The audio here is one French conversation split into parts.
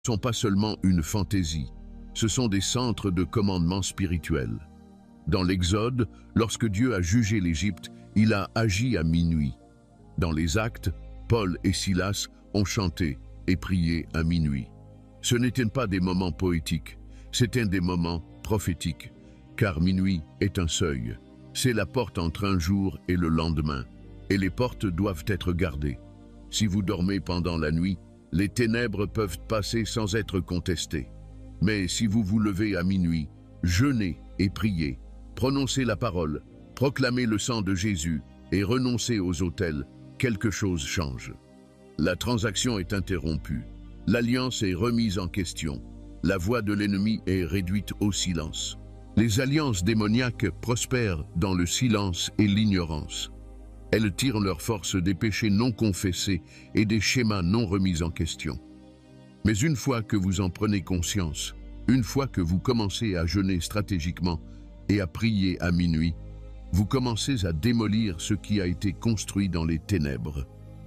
ne sont pas seulement une fantaisie, ce sont des centres de commandement spirituel. Dans l'Exode, lorsque Dieu a jugé l'Égypte, il a agi à minuit. Dans les Actes, Paul et Silas ont chanté et prié à minuit. Ce n'étaient pas des moments poétiques, c'étaient des moments prophétiques, car minuit est un seuil. C'est la porte entre un jour et le lendemain, et les portes doivent être gardées. Si vous dormez pendant la nuit, les ténèbres peuvent passer sans être contestées. Mais si vous vous levez à minuit, jeûnez et priez, prononcez la parole, proclamez le sang de Jésus et renoncez aux autels, quelque chose change. La transaction est interrompue, l'alliance est remise en question, la voix de l'ennemi est réduite au silence. Les alliances démoniaques prospèrent dans le silence et l'ignorance. Elles tirent leur force des péchés non confessés et des schémas non remis en question. Mais une fois que vous en prenez conscience, une fois que vous commencez à jeûner stratégiquement et à prier à minuit, vous commencez à démolir ce qui a été construit dans les ténèbres.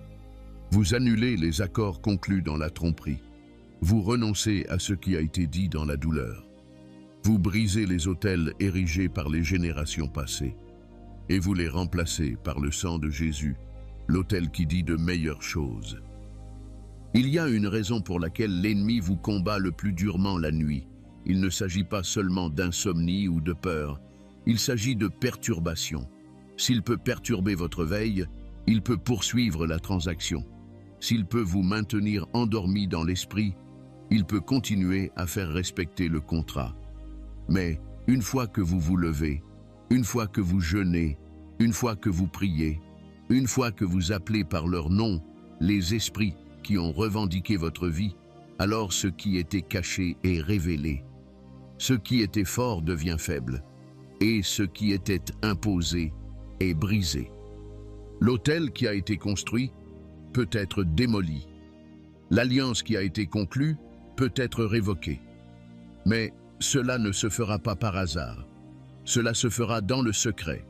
Vous annulez les accords conclus dans la tromperie. Vous renoncez à ce qui a été dit dans la douleur. Vous brisez les autels érigés par les générations passées et vous les remplacez par le sang de Jésus, l'autel qui dit de meilleures choses. Il y a une raison pour laquelle l'ennemi vous combat le plus durement la nuit. Il ne s'agit pas seulement d'insomnie ou de peur, il s'agit de perturbation. S'il peut perturber votre veille, il peut poursuivre la transaction. S'il peut vous maintenir endormi dans l'esprit, il peut continuer à faire respecter le contrat. Mais une fois que vous vous levez, une fois que vous jeûnez, une fois que vous priez, une fois que vous appelez par leur nom les esprits qui ont revendiqué votre vie, alors ce qui était caché est révélé. Ce qui était fort devient faible, et ce qui était imposé est brisé. L'autel qui a été construit peut être démoli. L'alliance qui a été conclue peut être révoquée. Mais cela ne se fera pas par hasard. Cela se fera dans le secret,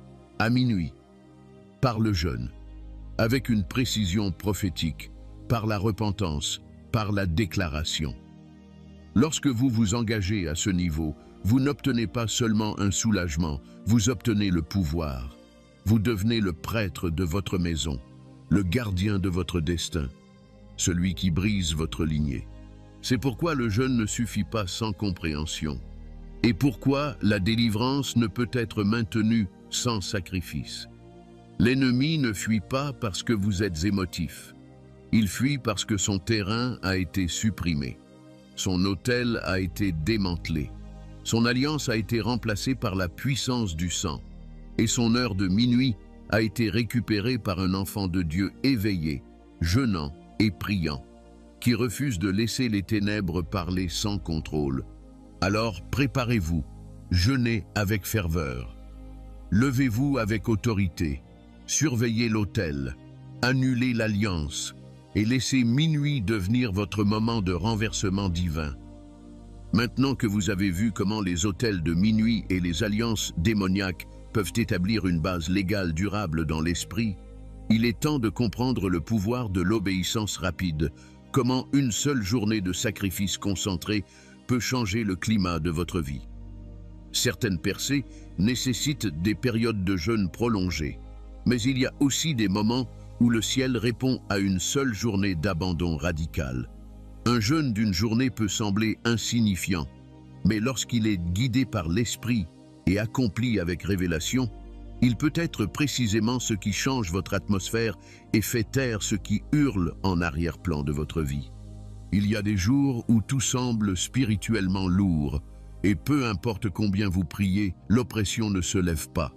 à minuit, par le jeûne, avec une précision prophétique, par la repentance, par la déclaration. Lorsque vous vous engagez à ce niveau, vous n'obtenez pas seulement un soulagement, vous obtenez le pouvoir. Vous devenez le prêtre de votre maison, le gardien de votre destin, celui qui brise votre lignée. C'est pourquoi le jeûne ne suffit pas sans compréhension. Et pourquoi la délivrance ne peut être maintenue sans sacrifice. L'ennemi ne fuit pas parce que vous êtes émotif. Il fuit parce que son terrain a été supprimé. Son autel a été démantelé. Son alliance a été remplacée par la puissance du sang. Et son heure de minuit a été récupérée par un enfant de Dieu éveillé, jeûnant et priant, qui refuse de laisser les ténèbres parler sans contrôle. Alors préparez-vous, jeûnez avec ferveur. Levez-vous avec autorité, surveillez l'autel, annulez l'alliance et laissez minuit devenir votre moment de renversement divin. Maintenant que vous avez vu comment les autels de minuit et les alliances démoniaques peuvent établir une base légale durable dans l'esprit, il est temps de comprendre le pouvoir de l'obéissance rapide, comment une seule journée de sacrifice concentré peut changer le climat de votre vie. Certaines percées nécessitent des périodes de jeûne prolongées, mais il y a aussi des moments où le ciel répond à une seule journée d'abandon radical. Un jeûne d'une journée peut sembler insignifiant, mais lorsqu'il est guidé par l'esprit et accompli avec révélation, il peut être précisément ce qui change votre atmosphère et fait taire ce qui hurle en arrière-plan de votre vie. Il y a des jours où tout semble spirituellement lourd, et peu importe combien vous priez, l'oppression ne se lève pas.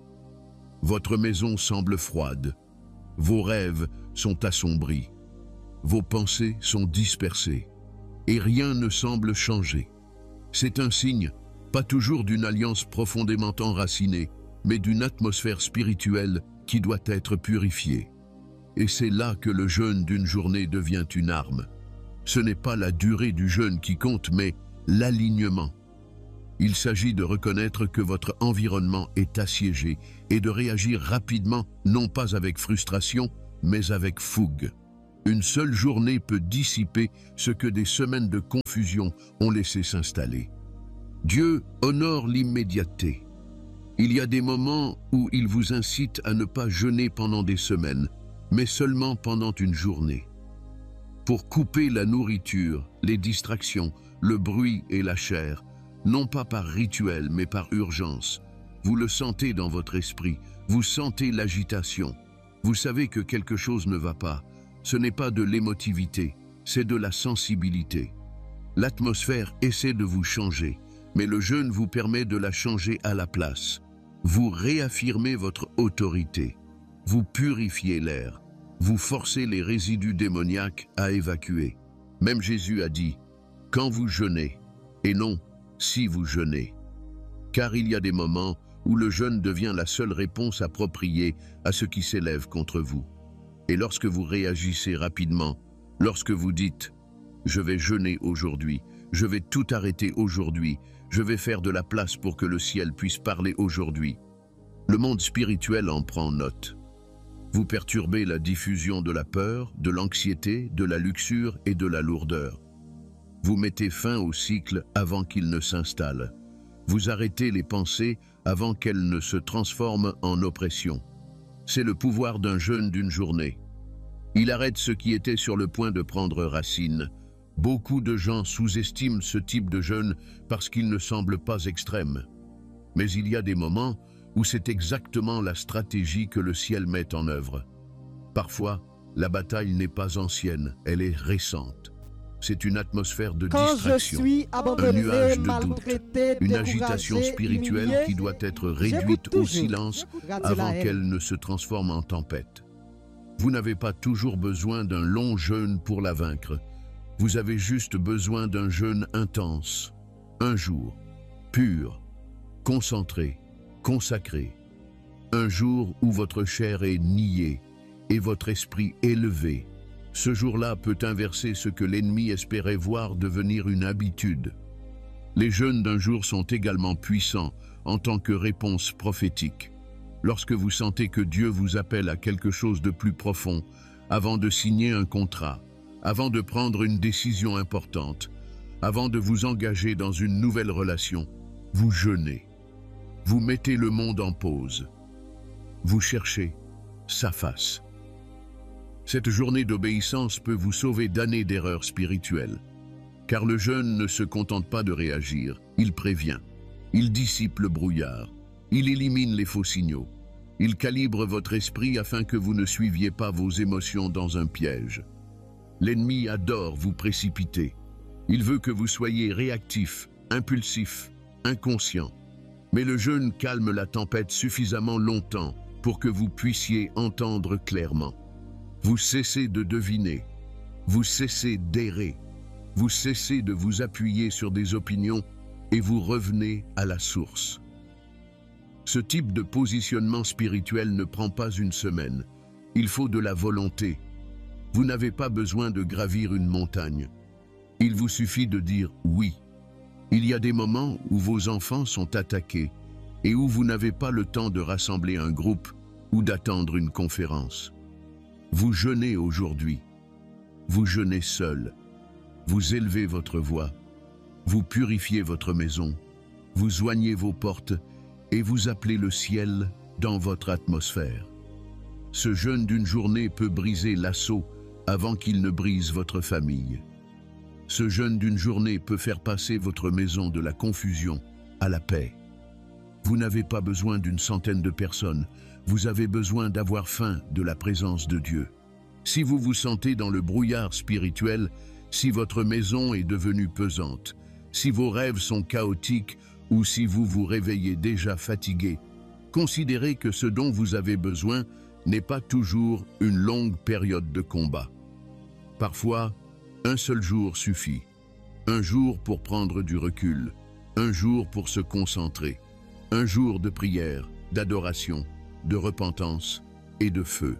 Votre maison semble froide, vos rêves sont assombris, vos pensées sont dispersées, et rien ne semble changer. C'est un signe, pas toujours d'une alliance profondément enracinée, mais d'une atmosphère spirituelle qui doit être purifiée. Et c'est là que le jeûne d'une journée devient une arme. Ce n'est pas la durée du jeûne qui compte, mais l'alignement. Il s'agit de reconnaître que votre environnement est assiégé et de réagir rapidement, non pas avec frustration, mais avec fougue. Une seule journée peut dissiper ce que des semaines de confusion ont laissé s'installer. Dieu honore l'immédiateté. Il y a des moments où il vous incite à ne pas jeûner pendant des semaines, mais seulement pendant une journée. Pour couper la nourriture, les distractions, le bruit et la chair, non pas par rituel mais par urgence. Vous le sentez dans votre esprit, vous sentez l'agitation. Vous savez que quelque chose ne va pas. Ce n'est pas de l'émotivité, c'est de la sensibilité. L'atmosphère essaie de vous changer, mais le jeûne vous permet de la changer à la place. Vous réaffirmez votre autorité. Vous purifiez l'air. Vous forcez les résidus démoniaques à évacuer. Même Jésus a dit « quand vous jeûnez » et non « si vous jeûnez ». Car il y a des moments où le jeûne devient la seule réponse appropriée à ce qui s'élève contre vous. Et lorsque vous réagissez rapidement, lorsque vous dites « je vais jeûner aujourd'hui, je vais tout arrêter aujourd'hui, je vais faire de la place pour que le ciel puisse parler aujourd'hui », le monde spirituel en prend note. Vous perturbez la diffusion de la peur, de l'anxiété, de la luxure et de la lourdeur. Vous mettez fin au cycle avant qu'il ne s'installe. Vous arrêtez les pensées avant qu'elles ne se transforment en oppression. C'est le pouvoir d'un jeûne d'une journée. Il arrête ce qui était sur le point de prendre racine. Beaucoup de gens sous-estiment ce type de jeûne parce qu'il ne semble pas extrême. Mais il y a des moments où c'est exactement la stratégie que le ciel met en œuvre. Parfois, la bataille n'est pas ancienne, elle est récente. C'est une atmosphère de distraction, un nuage de doute, une agitation spirituelle qui doit être réduite au silence avant qu'elle ne se transforme en tempête. Vous n'avez pas toujours besoin d'un long jeûne pour la vaincre. Vous avez juste besoin d'un jeûne intense, un jour, pur, concentré, consacré. Un jour où votre chair est niée et votre esprit élevé. Ce jour-là peut inverser ce que l'ennemi espérait voir devenir une habitude. Les jeûnes d'un jour sont également puissants en tant que réponse prophétique. Lorsque vous sentez que Dieu vous appelle à quelque chose de plus profond, avant de signer un contrat, avant de prendre une décision importante, avant de vous engager dans une nouvelle relation, vous jeûnez. Vous mettez le monde en pause. Vous cherchez sa face. Cette journée d'obéissance peut vous sauver d'années d'erreurs spirituelles. Car le jeûne ne se contente pas de réagir, il prévient. Il dissipe le brouillard. Il élimine les faux signaux. Il calibre votre esprit afin que vous ne suiviez pas vos émotions dans un piège. L'ennemi adore vous précipiter. Il veut que vous soyez réactif, impulsif, inconscient. Mais le jeûne calme la tempête suffisamment longtemps pour que vous puissiez entendre clairement. Vous cessez de deviner, vous cessez d'errer, vous cessez de vous appuyer sur des opinions et vous revenez à la source. Ce type de positionnement spirituel ne prend pas une semaine. Il faut de la volonté. Vous n'avez pas besoin de gravir une montagne. Il vous suffit de dire oui. Il y a des moments où vos enfants sont attaqués et où vous n'avez pas le temps de rassembler un groupe ou d'attendre une conférence. Vous jeûnez aujourd'hui. Vous jeûnez seul. Vous élevez votre voix. Vous purifiez votre maison. Vous joignez vos portes et vous appelez le ciel dans votre atmosphère. Ce jeûne d'une journée peut briser l'assaut avant qu'il ne brise votre famille. Ce jeûne d'une journée peut faire passer votre maison de la confusion à la paix. Vous n'avez pas besoin d'une centaine de personnes, vous avez besoin d'avoir faim de la présence de Dieu. Si vous vous sentez dans le brouillard spirituel, si votre maison est devenue pesante, si vos rêves sont chaotiques ou si vous vous réveillez déjà fatigué, considérez que ce dont vous avez besoin n'est pas toujours une longue période de combat. Parfois, un seul jour suffit. Un jour pour prendre du recul, un jour pour se concentrer, un jour de prière, d'adoration, de repentance et de feu.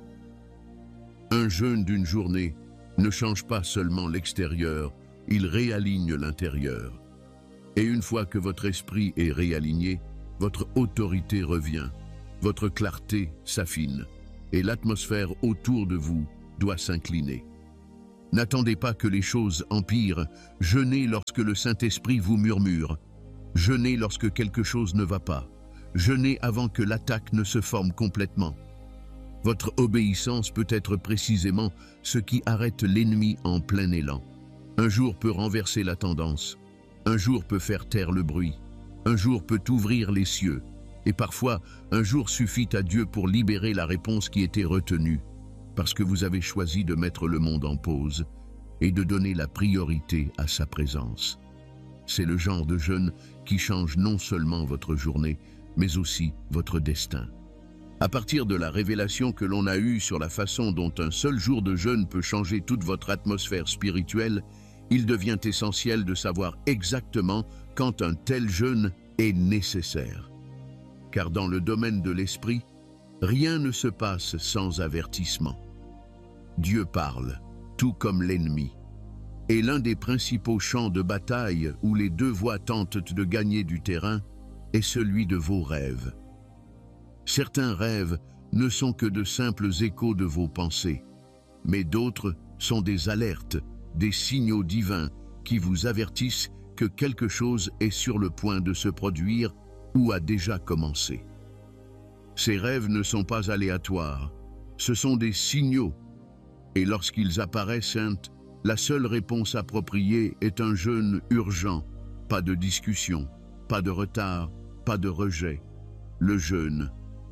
Un jeûne d'une journée ne change pas seulement l'extérieur, il réaligne l'intérieur. Et une fois que votre esprit est réaligné, votre autorité revient, votre clarté s'affine, et l'atmosphère autour de vous doit s'incliner. N'attendez pas que les choses empirent. Jeûnez lorsque le Saint-Esprit vous murmure. Jeûnez lorsque quelque chose ne va pas. Jeûnez avant que l'attaque ne se forme complètement. Votre obéissance peut être précisément ce qui arrête l'ennemi en plein élan. Un jour peut renverser la tendance. Un jour peut faire taire le bruit. Un jour peut ouvrir les cieux. Et parfois, un jour suffit à Dieu pour libérer la réponse qui était retenue, parce que vous avez choisi de mettre le monde en pause et de donner la priorité à sa présence. C'est le genre de jeûne qui change non seulement votre journée, mais aussi votre destin. À partir de la révélation que l'on a eue sur la façon dont un seul jour de jeûne peut changer toute votre atmosphère spirituelle, il devient essentiel de savoir exactement quand un tel jeûne est nécessaire. Car dans le domaine de l'esprit, rien ne se passe sans avertissement. Dieu parle, tout comme l'ennemi. Et l'un des principaux champs de bataille où les deux voix tentent de gagner du terrain est celui de vos rêves. Certains rêves ne sont que de simples échos de vos pensées, mais d'autres sont des alertes, des signaux divins qui vous avertissent que quelque chose est sur le point de se produire ou a déjà commencé. Ces rêves ne sont pas aléatoires, ce sont des signaux, et lorsqu'ils apparaissent, la seule réponse appropriée est un jeûne urgent, pas de discussion, pas de retard, pas de rejet, le jeûne.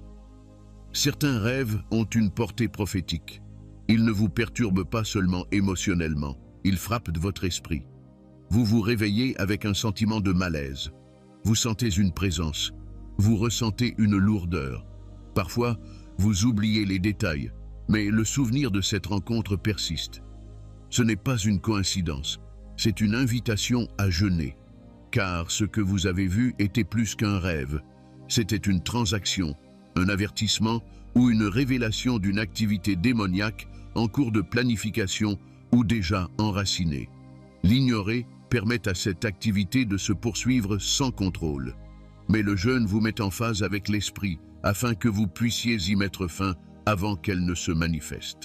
Certains rêves ont une portée prophétique. Ils ne vous perturbent pas seulement émotionnellement, ils frappent votre esprit. Vous vous réveillez avec un sentiment de malaise. Vous sentez une présence. Vous ressentez une lourdeur. Parfois, vous oubliez les détails, mais le souvenir de cette rencontre persiste. Ce n'est pas une coïncidence, c'est une invitation à jeûner. Car ce que vous avez vu était plus qu'un rêve. C'était une transaction, un avertissement ou une révélation d'une activité démoniaque en cours de planification ou déjà enracinée. L'ignorer permet à cette activité de se poursuivre sans contrôle. Mais le jeûne vous met en phase avec l'esprit afin que vous puissiez y mettre fin avant qu'elle ne se manifeste.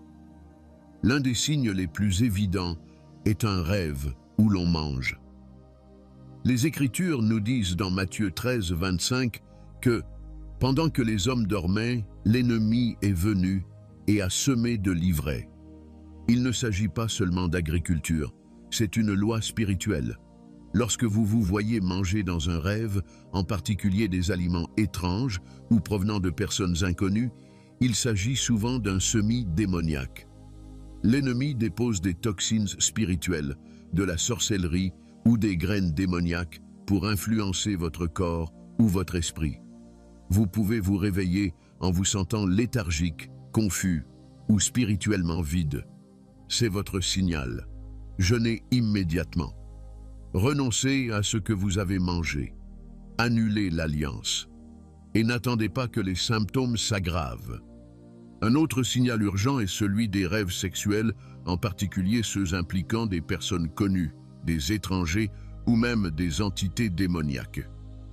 L'un des signes les plus évidents est un rêve où l'on mange. Les Écritures nous disent dans Matthieu 13, 25 que « Pendant que les hommes dormaient, l'ennemi est venu et a semé de l'ivraie. » Il ne s'agit pas seulement d'agriculture, c'est une loi spirituelle. Lorsque vous vous voyez manger dans un rêve, en particulier des aliments étranges ou provenant de personnes inconnues, il s'agit souvent d'un semis démoniaque. L'ennemi dépose des toxines spirituelles, de la sorcellerie ou des graines démoniaques pour influencer votre corps ou votre esprit. Vous pouvez vous réveiller en vous sentant léthargique, confus ou spirituellement vide. C'est votre signal. Jeûnez immédiatement. Renoncez à ce que vous avez mangé. Annulez l'alliance. Et n'attendez pas que les symptômes s'aggravent. Un autre signal urgent est celui des rêves sexuels, en particulier ceux impliquant des personnes connues, des étrangers ou même des entités démoniaques.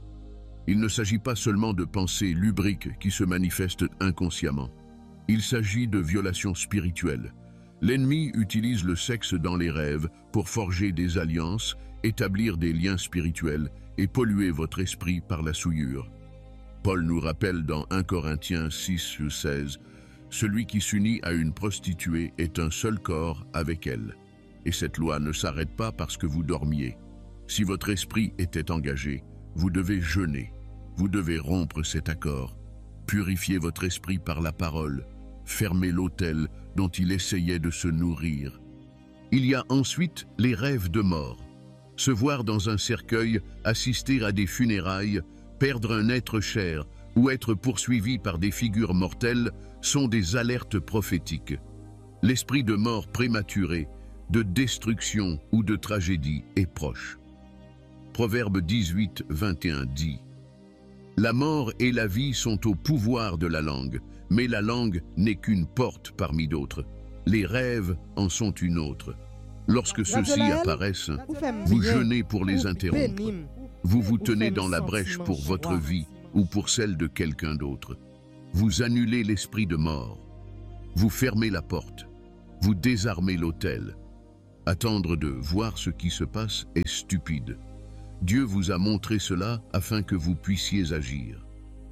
Il ne s'agit pas seulement de pensées lubriques qui se manifestent inconsciemment. Il s'agit de violations spirituelles. L'ennemi utilise le sexe dans les rêves pour forger des alliances, établir des liens spirituels et polluer votre esprit par la souillure. Paul nous rappelle dans 1 Corinthiens 6-16 « Celui qui s'unit à une prostituée est un seul corps avec elle. Et cette loi ne s'arrête pas parce que vous dormiez. Si votre esprit était engagé, vous devez jeûner. Vous devez rompre cet accord. Purifier votre esprit par la parole. Fermer l'autel dont il essayait de se nourrir. Il y a ensuite les rêves de mort. Se voir dans un cercueil, assister à des funérailles, perdre un être cher ou être poursuivi par des figures mortelles sont des alertes prophétiques. L'esprit de mort prématurée, de destruction ou de tragédie est proche. Proverbe 18, 21 dit « La mort et la vie sont au pouvoir de la langue, mais la langue n'est qu'une porte parmi d'autres. Les rêves en sont une autre. Lorsque ceux-ci apparaissent, vous jeûnez pour les interrompre. Vous vous tenez dans la brèche pour votre vie ou pour celle de quelqu'un d'autre. Vous annulez l'esprit de mort. Vous fermez la porte. Vous désarmez l'autel. Attendre de voir ce qui se passe est stupide. Dieu vous a montré cela afin que vous puissiez agir.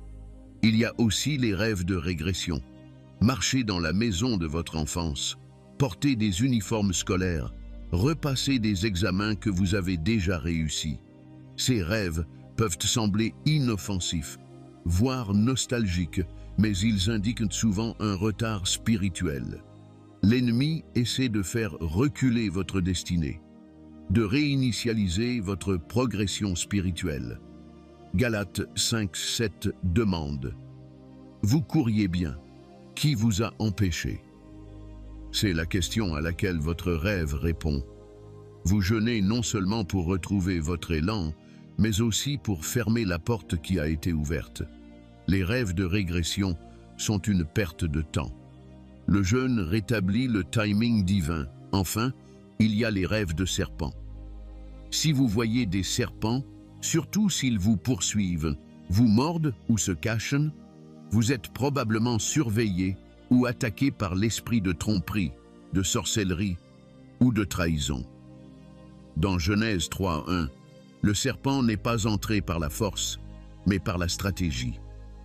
Il y a aussi les rêves de régression. Marcher dans la maison de votre enfance, porter des uniformes scolaires, repasser des examens que vous avez déjà réussis. Ces rêves peuvent sembler inoffensifs, voire nostalgiques, mais ils indiquent souvent un retard spirituel. L'ennemi essaie de faire reculer votre destinée, de réinitialiser votre progression spirituelle. Galates 5:7 demande: vous couriez bien, qui vous a empêché? C'est la question à laquelle votre rêve répond. Vous jeûnez non seulement pour retrouver votre élan, mais aussi pour fermer la porte qui a été ouverte. Les rêves de régression sont une perte de temps. Le jeûne rétablit le timing divin. Enfin, il y a les rêves de serpents. Si vous voyez des serpents, surtout s'ils vous poursuivent, vous mordent ou se cachent, vous êtes probablement surveillé ou attaqué par l'esprit de tromperie, de sorcellerie ou de trahison. Dans Genèse 3:1, le serpent n'est pas entré par la force, mais par la stratégie.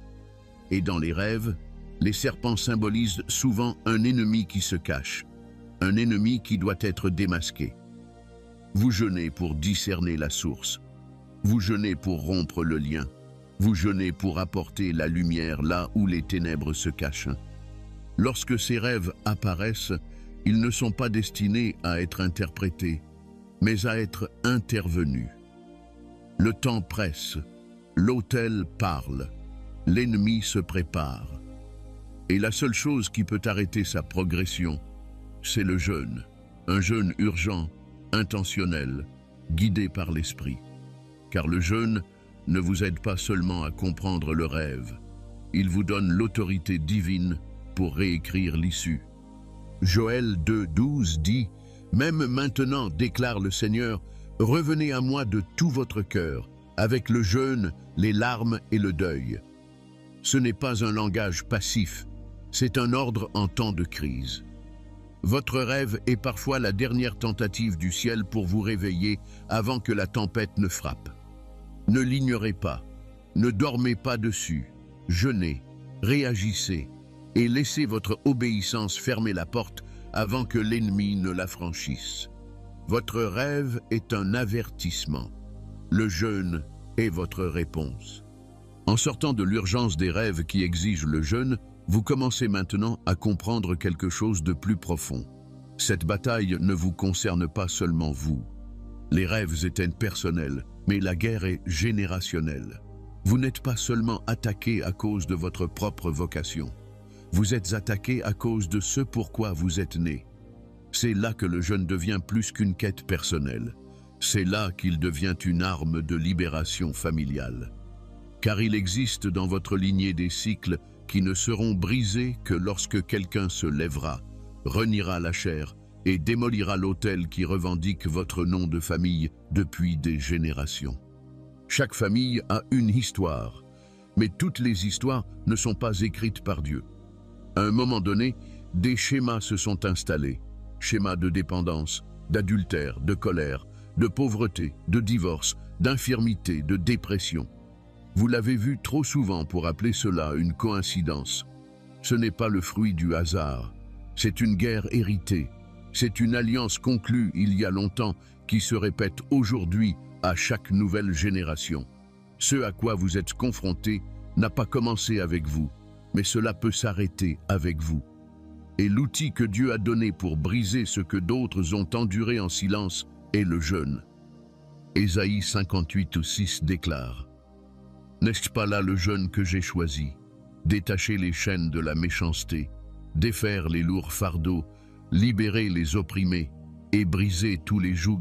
Et dans les rêves, les serpents symbolisent souvent un ennemi qui se cache, un ennemi qui doit être démasqué. Vous jeûnez pour discerner la source. Vous jeûnez pour rompre le lien. Vous jeûnez pour apporter la lumière là où les ténèbres se cachent. Lorsque ces rêves apparaissent, ils ne sont pas destinés à être interprétés, mais à être intervenus. Le temps presse, l'autel parle, l'ennemi se prépare. Et la seule chose qui peut arrêter sa progression, c'est le jeûne. Un jeûne urgent, intentionnel, guidé par l'esprit. Car le jeûne ne vous aide pas seulement à comprendre le rêve, il vous donne l'autorité divine pour réécrire l'issue. Joël 2:12 dit: « Même maintenant, déclare le Seigneur, revenez à moi de tout votre cœur, avec le jeûne, les larmes et le deuil. » Ce n'est pas un langage passif, c'est un ordre en temps de crise. Votre rêve est parfois la dernière tentative du ciel pour vous réveiller avant que la tempête ne frappe. Ne l'ignorez pas, ne dormez pas dessus, jeûnez, réagissez et laissez votre obéissance fermer la porte avant que l'ennemi ne la franchisse. Votre rêve est un avertissement. Le jeûne est votre réponse. En sortant de l'urgence des rêves qui exigent le jeûne, vous commencez maintenant à comprendre quelque chose de plus profond. Cette bataille ne vous concerne pas seulement vous. Les rêves étaient personnels, mais la guerre est générationnelle. Vous n'êtes pas seulement attaqué à cause de votre propre vocation. Vous êtes attaqué à cause de ce pourquoi vous êtes né. C'est là que le jeûne devient plus qu'une quête personnelle. C'est là qu'il devient une arme de libération familiale. Car il existe dans votre lignée des cycles qui ne seront brisés que lorsque quelqu'un se lèvera, reniera la chair et démolira l'autel qui revendique votre nom de famille depuis des générations. Chaque famille a une histoire, mais toutes les histoires ne sont pas écrites par Dieu. À un moment donné, des schémas se sont installés, schémas de dépendance, d'adultère, de colère, de pauvreté, de divorce, d'infirmité, de dépression. Vous l'avez vu trop souvent pour appeler cela une coïncidence. Ce n'est pas le fruit du hasard, c'est une guerre héritée, c'est une alliance conclue il y a longtemps qui se répète aujourd'hui à chaque nouvelle génération. Ce à quoi vous êtes confrontés n'a pas commencé avec vous, mais cela peut s'arrêter avec vous. Et l'outil que Dieu a donné pour briser ce que d'autres ont enduré en silence est le jeûne. Ésaïe 58:6 déclare: « N'est-ce pas là le jeûne que j'ai choisi? Détacher les chaînes de la méchanceté, défaire les lourds fardeaux, libérer les opprimés et briser tous les jougs. »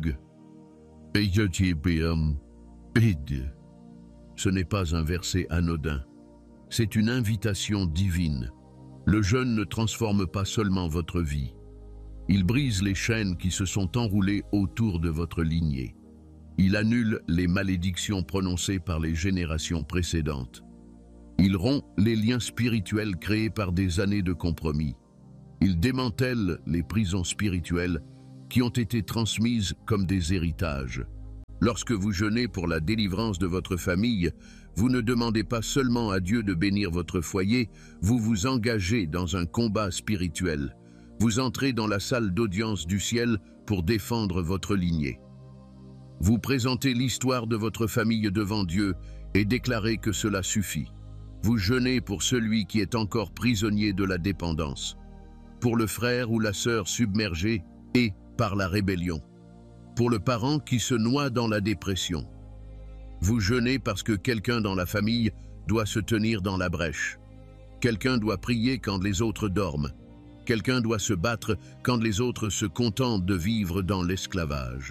Ce n'est pas un verset anodin, c'est une invitation divine. Le jeûne ne transforme pas seulement votre vie, il brise les chaînes qui se sont enroulées autour de votre lignée. Il annule les malédictions prononcées par les générations précédentes. Il rompt les liens spirituels créés par des années de compromis. Il démantèle les prisons spirituelles qui ont été transmises comme des héritages. Lorsque vous jeûnez pour la délivrance de votre famille, vous ne demandez pas seulement à Dieu de bénir votre foyer, vous vous engagez dans un combat spirituel. Vous entrez dans la salle d'audience du ciel pour défendre votre lignée. Vous présentez l'histoire de votre famille devant Dieu et déclarez que cela suffit. Vous jeûnez pour celui qui est encore prisonnier de la dépendance, pour le frère ou la sœur submergé et par la rébellion, pour le parent qui se noie dans la dépression. Vous jeûnez parce que quelqu'un dans la famille doit se tenir dans la brèche. Quelqu'un doit prier quand les autres dorment. Quelqu'un doit se battre quand les autres se contentent de vivre dans l'esclavage.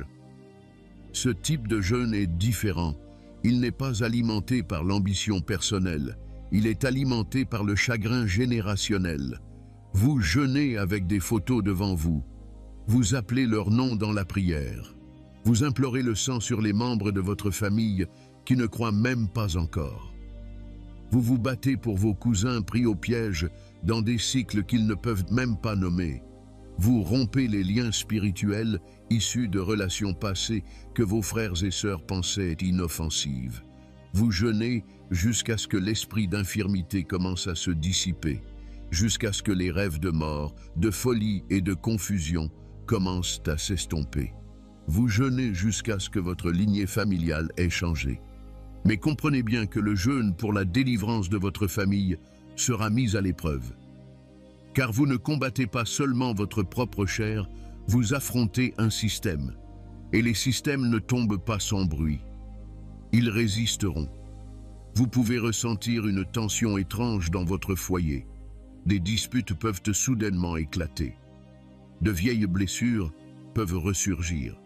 Ce type de jeûne est différent. Il n'est pas alimenté par l'ambition personnelle. Il est alimenté par le chagrin générationnel. Vous jeûnez avec des photos devant vous. Vous appelez leur nom dans la prière. Vous implorez le sang sur les membres de votre famille qui ne croient même pas encore. Vous vous battez pour vos cousins pris au piège dans des cycles qu'ils ne peuvent même pas nommer. Vous rompez les liens spirituels issus de relations passées que vos frères et sœurs pensaient inoffensives. Vous jeûnez jusqu'à ce que l'esprit d'infirmité commence à se dissiper, jusqu'à ce que les rêves de mort, de folie et de confusion commencent à s'estomper. Vous jeûnez jusqu'à ce que votre lignée familiale ait changé. Mais comprenez bien que le jeûne pour la délivrance de votre famille sera mis à l'épreuve. Car vous ne combattez pas seulement votre propre chair, vous affrontez un système. Et les systèmes ne tombent pas sans bruit. Ils résisteront. Vous pouvez ressentir une tension étrange dans votre foyer. Des disputes peuvent soudainement éclater. De vieilles blessures peuvent ressurgir.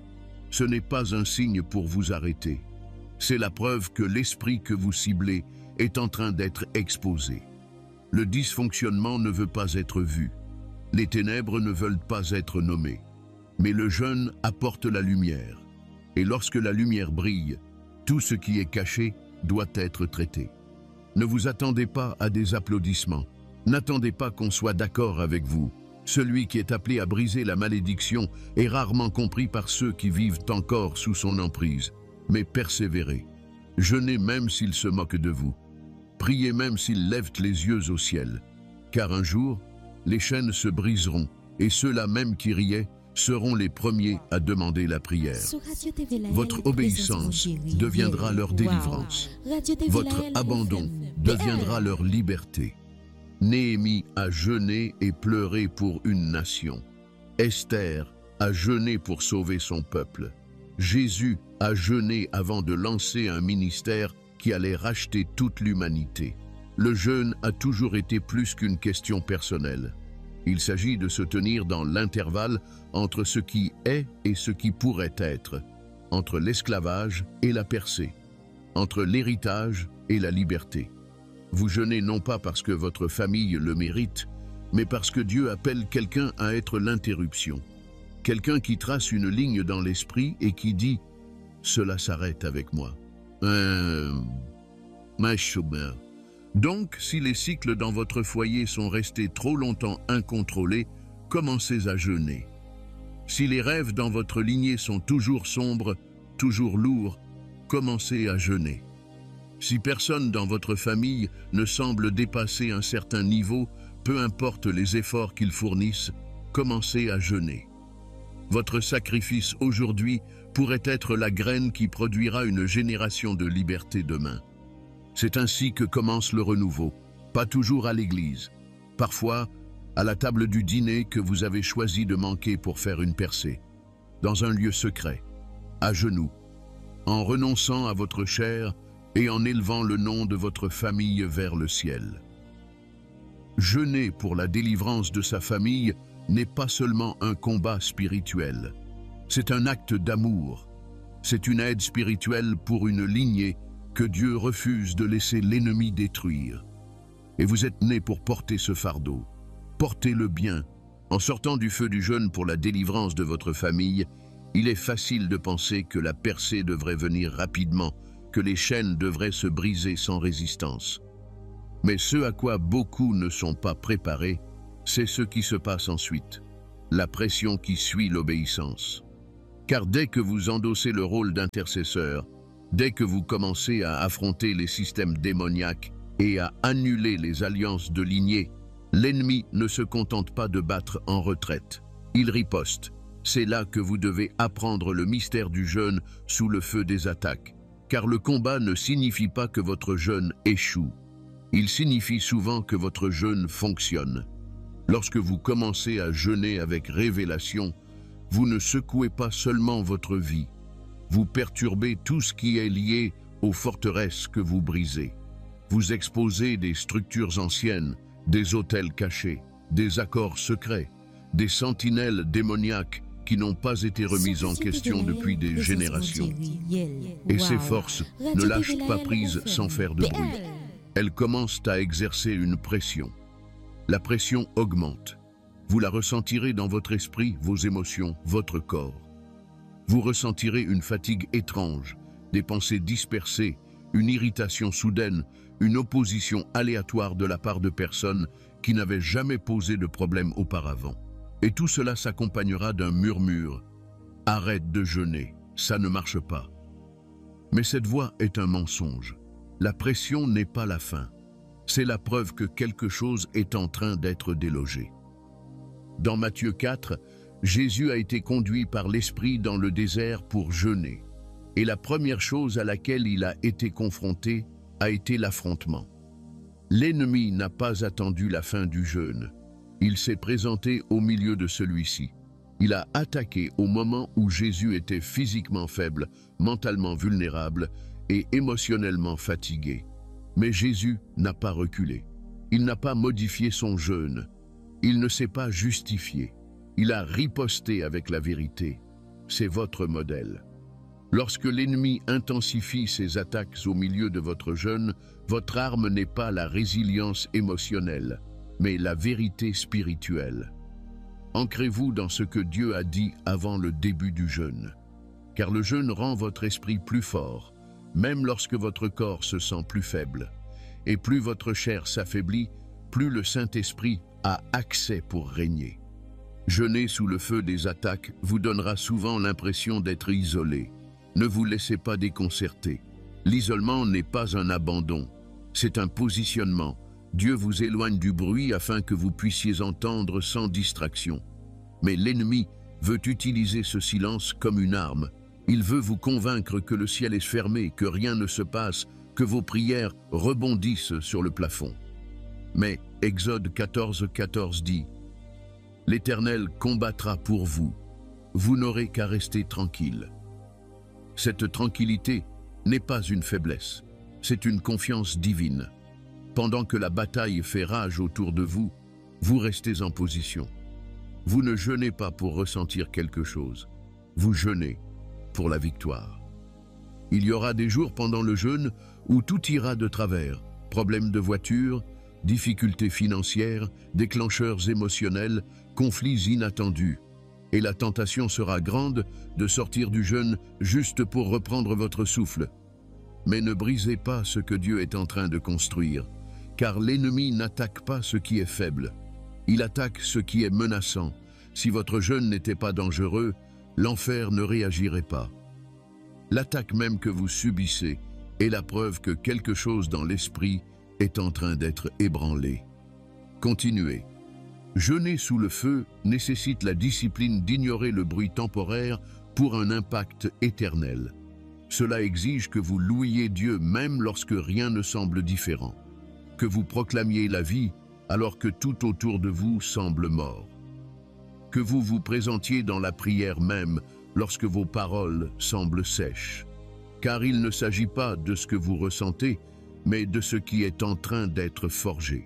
Ce n'est pas un signe pour vous arrêter. C'est la preuve que l'esprit que vous ciblez est en train d'être exposé. Le dysfonctionnement ne veut pas être vu. Les ténèbres ne veulent pas être nommées. Mais le jeûne apporte la lumière. Et lorsque la lumière brille, tout ce qui est caché doit être traité. Ne vous attendez pas à des applaudissements. N'attendez pas qu'on soit d'accord avec vous. Celui qui est appelé à briser la malédiction est rarement compris par ceux qui vivent encore sous son emprise. Mais persévérez. Jeûnez même s'ils se moquent de vous. Priez même s'ils lèvent les yeux au ciel. Car un jour, les chaînes se briseront et ceux-là même qui riaient seront les premiers à demander la prière. Votre obéissance deviendra leur délivrance. Votre abandon deviendra leur liberté. Néhémie a jeûné et pleuré pour une nation. Esther a jeûné pour sauver son peuple. Jésus a jeûné avant de lancer un ministère qui allait racheter toute l'humanité. Le jeûne a toujours été plus qu'une question personnelle. Il s'agit de se tenir dans l'intervalle entre ce qui est et ce qui pourrait être, entre l'esclavage et la percée, entre l'héritage et la liberté. Vous jeûnez non pas parce que votre famille le mérite, mais parce que Dieu appelle quelqu'un à être l'interruption. Quelqu'un qui trace une ligne dans l'esprit et qui dit « Cela s'arrête avec moi ». Donc, si les cycles dans votre foyer sont restés trop longtemps incontrôlés, commencez à jeûner. Si les rêves dans votre lignée sont toujours sombres, toujours lourds, commencez à jeûner. Si personne dans votre famille ne semble dépasser un certain niveau, peu importe les efforts qu'ils fournissent, commencez à jeûner. Votre sacrifice aujourd'hui pourrait être la graine qui produira une génération de liberté demain. C'est ainsi que commence le renouveau, pas toujours à l'église, parfois à la table du dîner que vous avez choisi de manquer pour faire une percée, dans un lieu secret, à genoux, en renonçant à votre chair et en élevant le nom de votre famille vers le ciel. Jeûner pour la délivrance de sa famille n'est pas seulement un combat spirituel, c'est un acte d'amour, c'est une aide spirituelle pour une lignée que Dieu refuse de laisser l'ennemi détruire. Et vous êtes nés pour porter ce fardeau. Portez-le bien. En sortant du feu du jeûne pour la délivrance de votre famille, il est facile de penser que la percée devrait venir rapidement, que les chaînes devraient se briser sans résistance. Mais ce à quoi beaucoup ne sont pas préparés, C'est ce qui se passe ensuite, la pression qui suit l'obéissance. Car dès que vous endossez le rôle d'intercesseur, dès que vous commencez à affronter les systèmes démoniaques et à annuler les alliances de lignée, l'ennemi ne se contente pas de battre en retraite. Il riposte. C'est là que vous devez apprendre le mystère du jeûne sous le feu des attaques. Car le combat ne signifie pas que votre jeûne échoue. Il signifie souvent que votre jeûne fonctionne. Lorsque vous commencez à jeûner avec révélation, vous ne secouez pas seulement votre vie. Vous perturbez tout ce qui est lié aux forteresses que vous brisez. Vous exposez des structures anciennes, des autels cachés, des accords secrets, des sentinelles démoniaques qui n'ont pas été remises en question depuis des générations. Et ces forces ne lâchent pas prise sans faire de bruit. Elles commencent à exercer une pression. La pression augmente. Vous la ressentirez dans votre esprit, vos émotions, votre corps. Vous ressentirez une fatigue étrange, des pensées dispersées, une irritation soudaine, une opposition aléatoire de la part de personnes qui n'avaient jamais posé de problème auparavant. Et tout cela s'accompagnera d'un murmure. « Arrête de jeûner, ça ne marche pas. » Mais cette voix est un mensonge. La pression n'est pas la fin. C'est la preuve que quelque chose est en train d'être délogé. Dans Matthieu 4, Jésus a été conduit par l'Esprit dans le désert pour jeûner. Et la première chose à laquelle il a été confronté a été l'affrontement. L'ennemi n'a pas attendu la fin du jeûne. Il s'est présenté au milieu de celui-ci. Il a attaqué au moment où Jésus était physiquement faible, mentalement vulnérable et émotionnellement fatigué. Mais Jésus n'a pas reculé. Il n'a pas modifié son jeûne. Il ne s'est pas justifié. Il a riposté avec la vérité. C'est votre modèle. Lorsque l'ennemi intensifie ses attaques au milieu de votre jeûne, votre arme n'est pas la résilience émotionnelle, mais la vérité spirituelle. Ancrez-vous dans ce que Dieu a dit avant le début du jeûne. Car le jeûne rend votre esprit plus fort, même lorsque votre corps se sent plus faible. Et plus votre chair s'affaiblit, plus le Saint-Esprit a accès pour régner. Jeûner sous le feu des attaques vous donnera souvent l'impression d'être isolé. Ne vous laissez pas déconcerter. L'isolement n'est pas un abandon, c'est un positionnement. Dieu vous éloigne du bruit afin que vous puissiez entendre sans distraction. Mais l'ennemi veut utiliser ce silence comme une arme. Il veut vous convaincre que le ciel est fermé, que rien ne se passe, que vos prières rebondissent sur le plafond. Mais Exode 14:14 dit « L'Éternel combattra pour vous, vous n'aurez qu'à rester tranquille. » Cette tranquillité n'est pas une faiblesse, c'est une confiance divine. Pendant que la bataille fait rage autour de vous, vous restez en position. Vous ne jeûnez pas pour ressentir quelque chose, vous jeûnez pour la victoire. Il y aura des jours pendant le jeûne où tout ira de travers, problèmes de voiture, difficultés financières, déclencheurs émotionnels, conflits inattendus. Et la tentation sera grande de sortir du jeûne juste pour reprendre votre souffle. Mais ne brisez pas ce que Dieu est en train de construire, car l'ennemi n'attaque pas ce qui est faible. Il attaque ce qui est menaçant. Si votre jeûne n'était pas dangereux, l'enfer ne réagirait pas. L'attaque même que vous subissez est la preuve que quelque chose dans l'esprit est en train d'être ébranlé. Continuez. Jeûner sous le feu nécessite la discipline d'ignorer le bruit temporaire pour un impact éternel. Cela exige que vous louiez Dieu même lorsque rien ne semble différent, que vous proclamiez la vie alors que tout autour de vous semble mort, que vous vous présentiez dans la prière même lorsque vos paroles semblent sèches, car il ne s'agit pas de ce que vous ressentez, mais de ce qui est en train d'être forgé.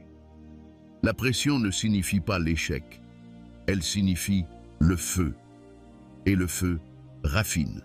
La pression ne signifie pas l'échec, elle signifie le feu, et le feu raffine.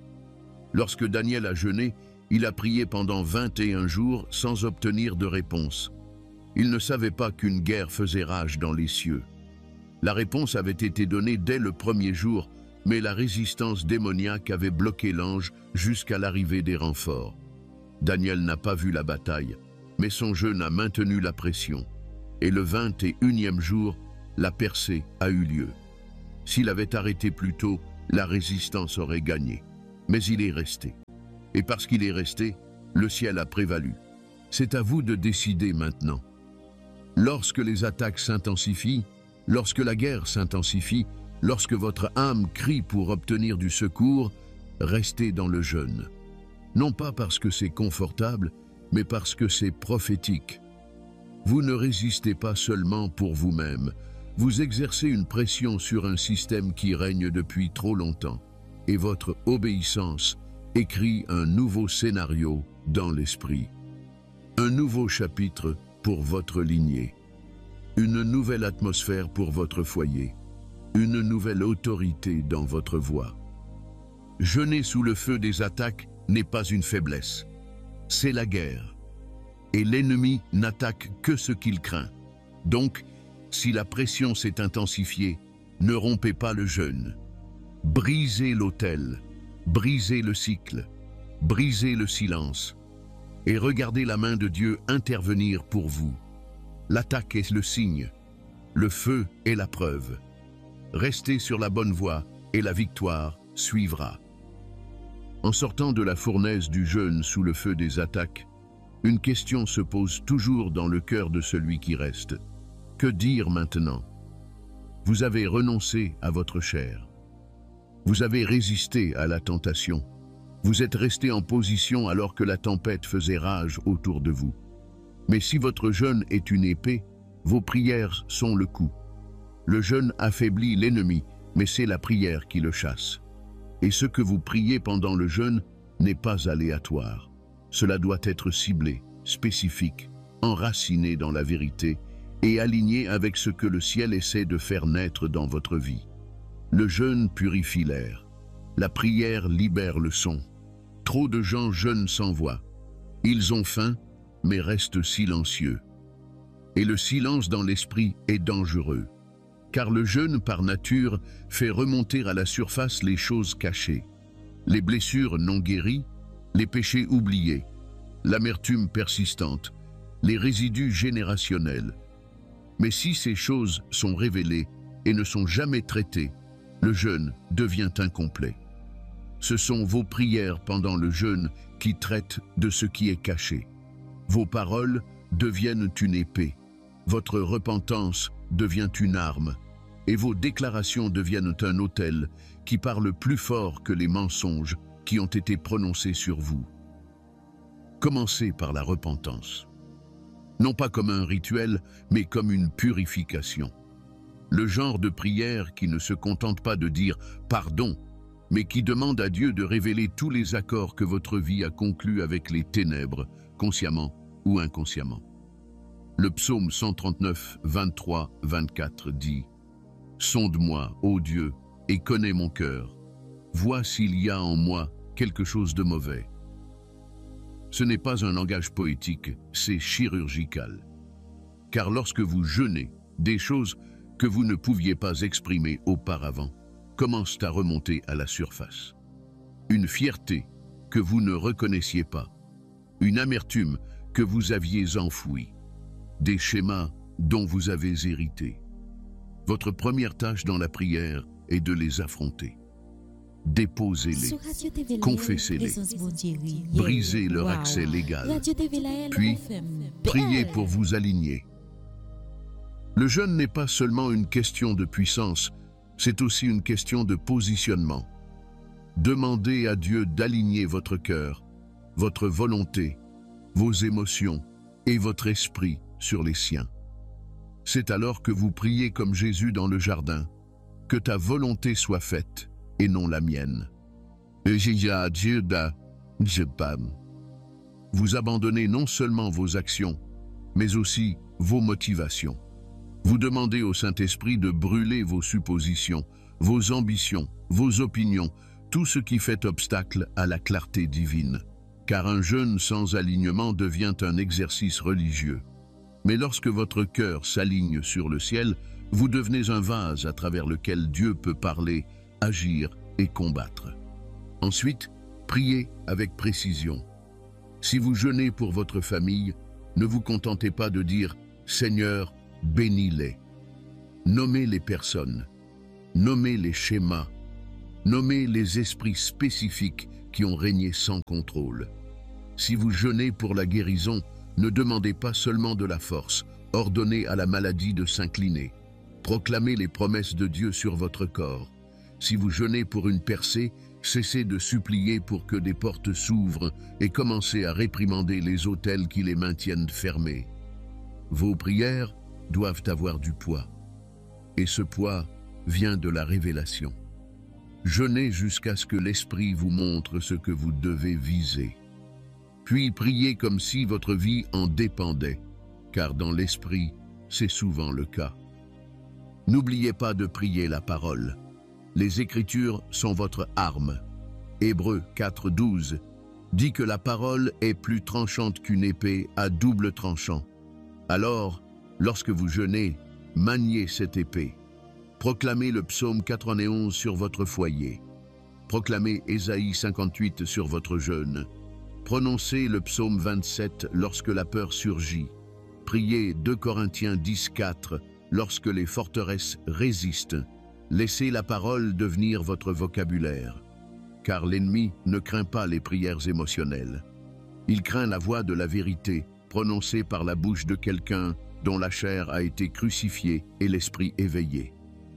Lorsque Daniel a jeûné, il a prié pendant 21 jours sans obtenir de réponse. Il ne savait pas qu'une guerre faisait rage dans les cieux. La réponse avait été donnée dès le premier jour, mais la résistance démoniaque avait bloqué l'ange jusqu'à l'arrivée des renforts. Daniel n'a pas vu la bataille, mais son jeûne a maintenu la pression. Et le 21e jour, la percée a eu lieu. S'il avait arrêté plus tôt, la résistance aurait gagné. Mais il est resté. Et parce qu'il est resté, le ciel a prévalu. C'est à vous de décider maintenant. Lorsque les attaques s'intensifient, lorsque la guerre s'intensifie, lorsque votre âme crie pour obtenir du secours, restez dans le jeûne. Non pas parce que c'est confortable, mais parce que c'est prophétique. Vous ne résistez pas seulement pour vous-même, vous exercez une pression sur un système qui règne depuis trop longtemps, et votre obéissance écrit un nouveau scénario dans l'esprit. Un nouveau chapitre pour votre lignée, une nouvelle atmosphère pour votre foyer, une nouvelle autorité dans votre voix. Jeûner sous le feu des attaques n'est pas une faiblesse, c'est la guerre. Et l'ennemi n'attaque que ce qu'il craint. Donc, si la pression s'est intensifiée, ne rompez pas le jeûne. Brisez l'autel, brisez le cycle, brisez le silence, et regardez la main de Dieu intervenir pour vous. L'attaque est le signe, le feu est la preuve. Restez sur la bonne voie et la victoire suivra. En sortant de la fournaise du jeûne sous le feu des attaques, une question se pose toujours dans le cœur de celui qui reste. Que dire maintenant? Vous avez renoncé à votre chair. Vous avez résisté à la tentation. Vous êtes resté en position alors que la tempête faisait rage autour de vous. Mais si votre jeûne est une épée, vos prières sont le coup. Le jeûne affaiblit l'ennemi, mais c'est la prière qui le chasse. Et ce que vous priez pendant le jeûne n'est pas aléatoire. Cela doit être ciblé, spécifique, enraciné dans la vérité et aligné avec ce que le ciel essaie de faire naître dans votre vie. Le jeûne purifie l'air. La prière libère le son. Trop de gens jeûnent sans voix. Ils ont faim, mais restent silencieux. Et le silence dans l'esprit est dangereux. Car le jeûne, par nature, fait remonter à la surface les choses cachées, les blessures non guéries, les péchés oubliés, l'amertume persistante, les résidus générationnels. Mais si ces choses sont révélées et ne sont jamais traitées, le jeûne devient incomplet. Ce sont vos prières pendant le jeûne qui traitent de ce qui est caché. Vos paroles deviennent une épée, votre repentance devient une arme, et vos déclarations deviennent un autel qui parle plus fort que les mensonges qui ont été prononcés sur vous. Commencez par la repentance. Non pas comme un rituel, mais comme une purification. Le genre de prière qui ne se contente pas de dire « pardon », mais qui demande à Dieu de révéler tous les accords que votre vie a conclus avec les ténèbres, consciemment ou inconsciemment. Le psaume 139, 23, 24 dit « Sonde-moi, ô Dieu, et connais mon cœur. Vois s'il y a en moi quelque chose de mauvais. » Ce n'est pas un langage poétique, c'est chirurgical. Car lorsque vous jeûnez, des choses que vous ne pouviez pas exprimer auparavant commencent à remonter à la surface. Une fierté que vous ne reconnaissiez pas, une amertume que vous aviez enfouie, des schémas dont vous avez hérité. Votre première tâche dans la prière est de les affronter. Déposez-les, confessez-les, brisez leur accès légal, puis priez pour vous aligner. Le jeûne n'est pas seulement une question de puissance, c'est aussi une question de positionnement. Demandez à Dieu d'aligner votre cœur, votre volonté, vos émotions et votre esprit sur les siens. C'est alors que vous priez comme Jésus dans le jardin, « Que ta volonté soit faite et non la mienne. » Vous abandonnez non seulement vos actions, mais aussi vos motivations. Vous demandez au Saint-Esprit de brûler vos suppositions, vos ambitions, vos opinions, tout ce qui fait obstacle à la clarté divine. Car un jeûne sans alignement devient un exercice religieux. Mais lorsque votre cœur s'aligne sur le ciel, vous devenez un vase à travers lequel Dieu peut parler, agir et combattre. Ensuite, priez avec précision. Si vous jeûnez pour votre famille, ne vous contentez pas de dire « Seigneur, bénis-les ». Nommez les personnes, nommez les schémas, nommez les esprits spécifiques qui ont régné sans contrôle. Si vous jeûnez pour la guérison, ne demandez pas seulement de la force, ordonnez à la maladie de s'incliner. Proclamez les promesses de Dieu sur votre corps. Si vous jeûnez pour une percée, cessez de supplier pour que des portes s'ouvrent et commencez à réprimander les autels qui les maintiennent fermés. Vos prières doivent avoir du poids. Et ce poids vient de la révélation. Jeûnez jusqu'à ce que l'Esprit vous montre ce que vous devez viser. Puis priez comme si votre vie en dépendait, car dans l'Esprit, c'est souvent le cas. N'oubliez pas de prier la parole. Les Écritures sont votre arme. Hébreux 4:12 dit que la parole est plus tranchante qu'une épée à double tranchant. Alors, lorsque vous jeûnez, maniez cette épée. Proclamez le psaume 91 sur votre foyer. Proclamez Ésaïe 58 sur votre jeûne. Prononcez le psaume 27 lorsque la peur surgit. Priez 2 Corinthiens 10:4 lorsque les forteresses résistent. Laissez la parole devenir votre vocabulaire. Car l'ennemi ne craint pas les prières émotionnelles. Il craint la voix de la vérité, prononcée par la bouche de quelqu'un dont la chair a été crucifiée et l'esprit éveillé.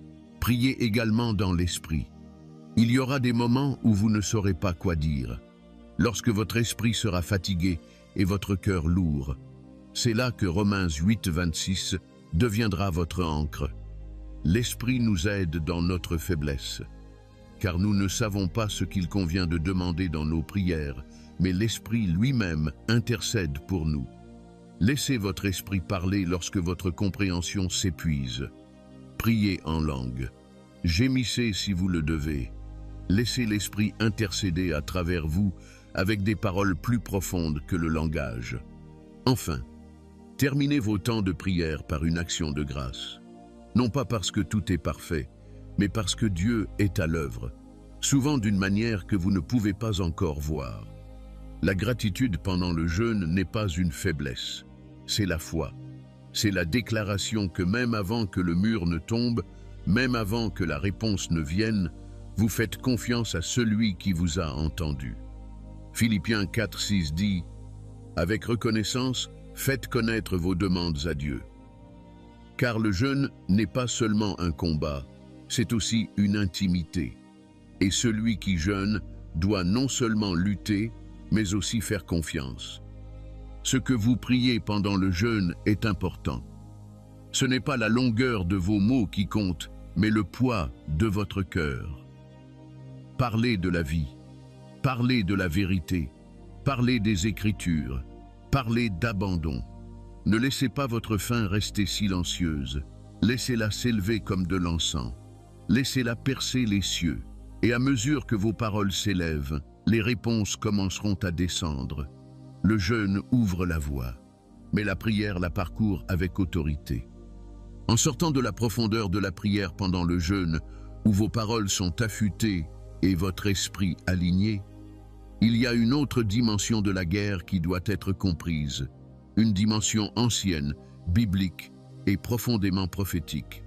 Priez également dans l'esprit. Il y aura des moments où vous ne saurez pas quoi dire. Lorsque votre esprit sera fatigué et votre cœur lourd. C'est là que Romains 8:26 deviendra votre encre. L'Esprit nous aide dans notre faiblesse, car nous ne savons pas ce qu'il convient de demander dans nos prières, mais l'Esprit lui-même intercède pour nous. Laissez votre esprit parler lorsque votre compréhension s'épuise. Priez en langue. Gémissez si vous le devez. Laissez l'Esprit intercéder à travers vous avec des paroles plus profondes que le langage. Enfin, terminez vos temps de prière par une action de grâce. Non pas parce que tout est parfait, mais parce que Dieu est à l'œuvre, souvent d'une manière que vous ne pouvez pas encore voir. La gratitude pendant le jeûne n'est pas une faiblesse, c'est la foi. C'est la déclaration que même avant que le mur ne tombe, même avant que la réponse ne vienne, vous faites confiance à celui qui vous a entendu. Philippiens 4:6 dit « Avec reconnaissance, faites connaître vos demandes à Dieu. » Car le jeûne n'est pas seulement un combat, c'est aussi une intimité. Et celui qui jeûne doit non seulement lutter, mais aussi faire confiance. Ce que vous priez pendant le jeûne est important. Ce n'est pas la longueur de vos mots qui compte, mais le poids de votre cœur. Parlez de la vie, parlez de la vérité, parlez des Écritures, parlez d'abandon. Ne laissez pas votre faim rester silencieuse, laissez-la s'élever comme de l'encens. Laissez-la percer les cieux, et à mesure que vos paroles s'élèvent, les réponses commenceront à descendre. Le jeûne ouvre la voie, mais la prière la parcourt avec autorité. En sortant de la profondeur de la prière pendant le jeûne, où vos paroles sont affûtées et votre esprit aligné, il y a une autre dimension de la guerre qui doit être comprise, une dimension ancienne, biblique et profondément prophétique.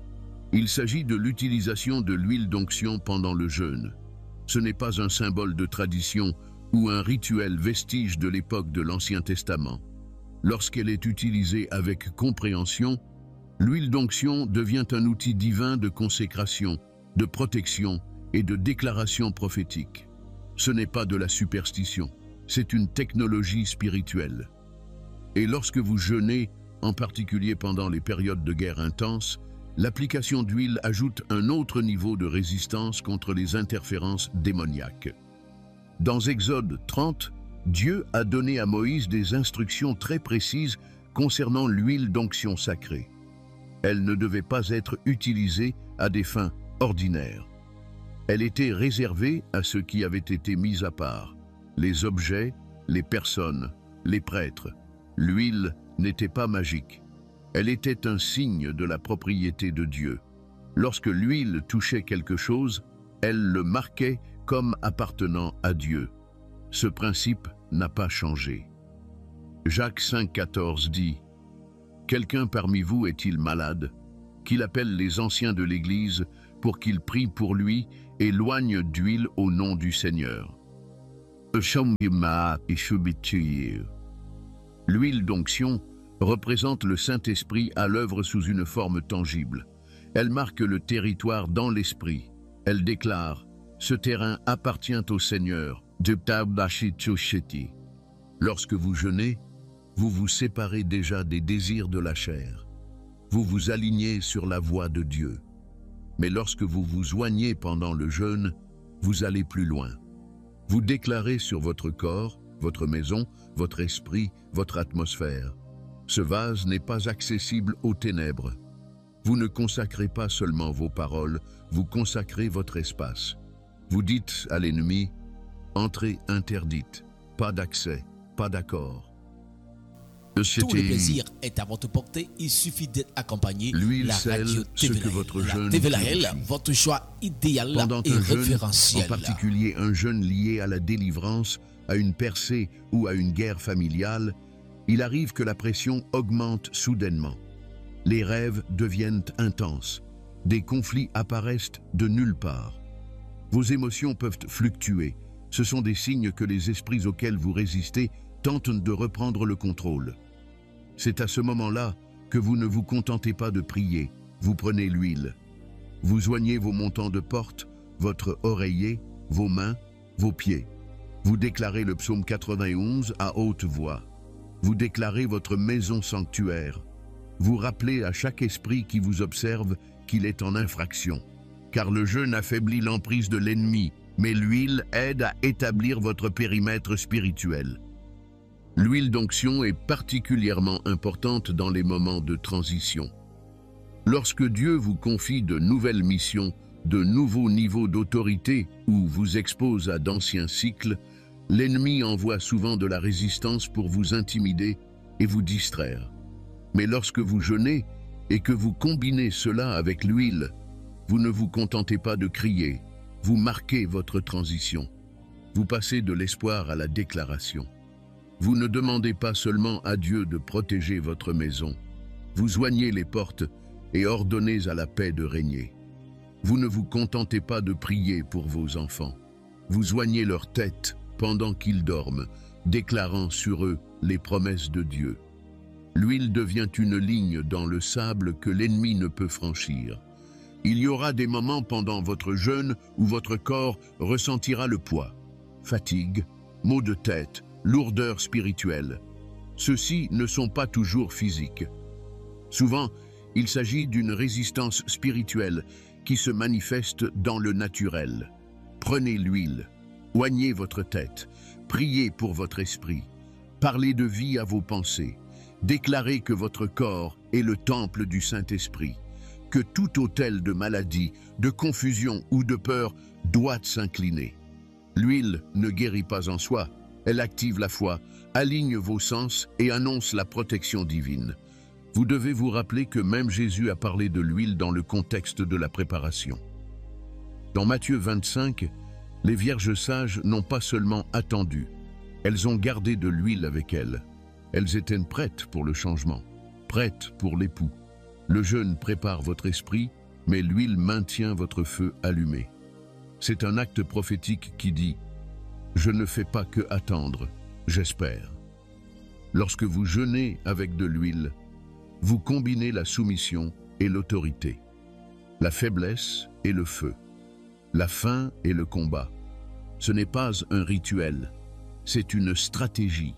Il s'agit de l'utilisation de l'huile d'onction pendant le jeûne. Ce n'est pas un symbole de tradition ou un rituel vestige de l'époque de l'Ancien Testament. Lorsqu'elle est utilisée avec compréhension, l'huile d'onction devient un outil divin de consécration, de protection et de déclaration prophétique. Ce n'est pas de la superstition, c'est une technologie spirituelle. Et lorsque vous jeûnez, en particulier pendant les périodes de guerre intense, l'application d'huile ajoute un autre niveau de résistance contre les interférences démoniaques. Dans Exode 30, Dieu a donné à Moïse des instructions très précises concernant l'huile d'onction sacrée. Elle ne devait pas être utilisée à des fins ordinaires. Elle était réservée à ceux qui avaient été mis à part, les objets, les personnes, les prêtres. L'huile n'était pas magique. Elle était un signe de la propriété de Dieu. Lorsque l'huile touchait quelque chose, elle le marquait comme appartenant à Dieu. Ce principe n'a pas changé. Jacques 5,14 dit « Quelqu'un parmi vous est-il malade? qu'il appelle les anciens de l'Église pour qu'ils prient pour lui et loignent d'huile au nom du Seigneur. L'huile d'onction représente le Saint-Esprit à l'œuvre sous une forme tangible. Elle marque le territoire dans l'esprit. Elle déclare « Ce terrain appartient au Seigneur ». Lorsque vous jeûnez, vous vous séparez déjà des désirs de la chair. Vous vous alignez sur la voie de Dieu. Mais lorsque vous vous oignez pendant le jeûne, vous allez plus loin. Vous déclarez sur votre corps, votre maison, votre esprit, votre atmosphère. Ce vase n'est pas accessible aux ténèbres. Vous ne consacrez pas seulement vos paroles, vous consacrez votre espace. Vous dites à l'ennemi, « Entrée interdite, pas d'accès, pas d'accord. » Tout le plaisir est à votre portée, il suffit d'être accompagné. L'huile La radio ce que votre jeûne TVLAL, votre choix idéal pendant et un jeûne, référentiel. en particulier un jeûne lié à la délivrance, à une percée ou à une guerre familiale, il arrive que la pression augmente soudainement. Les rêves deviennent intenses. Des conflits apparaissent de nulle part. Vos émotions peuvent fluctuer. Ce sont des signes que les esprits auxquels vous résistez tentent de reprendre le contrôle. C'est à ce moment-là que vous ne vous contentez pas de prier, vous prenez l'huile. Vous oignez vos montants de porte, votre oreiller, vos mains, vos pieds. Vous déclarez le psaume 91 à haute voix. Vous déclarez votre maison sanctuaire. Vous rappelez à chaque esprit qui vous observe qu'il est en infraction. Car le jeûne affaiblit l'emprise de l'ennemi, mais l'huile aide à établir votre périmètre spirituel. L'huile d'onction est particulièrement importante dans les moments de transition. Lorsque Dieu vous confie de nouvelles missions, de nouveaux niveaux d'autorité ou vous expose à d'anciens cycles, l'ennemi envoie souvent de la résistance pour vous intimider et vous distraire. Mais lorsque vous jeûnez et que vous combinez cela avec l'huile, vous ne vous contentez pas de crier, vous marquez votre transition. Vous passez de l'espoir à la déclaration. Vous ne demandez pas seulement à Dieu de protéger votre maison. Vous oignez les portes et ordonnez à la paix de régner. Vous ne vous contentez pas de prier pour vos enfants. Vous oignez leur tête pendant qu'ils dorment, déclarant sur eux les promesses de Dieu. L'huile devient une ligne dans le sable que l'ennemi ne peut franchir. Il y aura des moments pendant votre jeûne où votre corps ressentira le poids, fatigue, maux de tête, lourdeur spirituelle. Ceux-ci ne sont pas toujours physiques. Souvent, il s'agit d'une résistance spirituelle qui se manifeste dans le naturel. Prenez l'huile, oignez votre tête, priez pour votre esprit, parlez de vie à vos pensées, déclarez que votre corps est le temple du Saint-Esprit, que tout autel de maladie, de confusion ou de peur doit s'incliner. L'huile ne guérit pas en soi, elle active la foi, aligne vos sens et annonce la protection divine. Vous devez vous rappeler que même Jésus a parlé de l'huile dans le contexte de la préparation. Dans Matthieu 25, les vierges sages n'ont pas seulement attendu, elles ont gardé de l'huile avec elles. Elles étaient prêtes pour le changement, prêtes pour l'époux. Le jeûne prépare votre esprit, mais l'huile maintient votre feu allumé. C'est un acte prophétique qui dit « Je ne fais pas que attendre, j'espère ». Lorsque vous jeûnez avec de l'huile, vous combinez la soumission et l'autorité, la faiblesse et le feu, la faim et le combat. Ce n'est pas un rituel, c'est une stratégie.